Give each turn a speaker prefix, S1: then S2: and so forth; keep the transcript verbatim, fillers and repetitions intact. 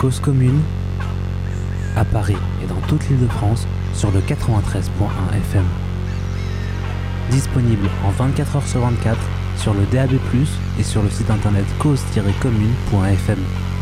S1: Cause commune, à Paris et dans toute l'Île-de-France sur le quatre-vingt-treize point un F M. Disponible en vingt-quatre heures sur vingt-quatre sur le D A B plus, et sur le site internet cause tiret commune point F M.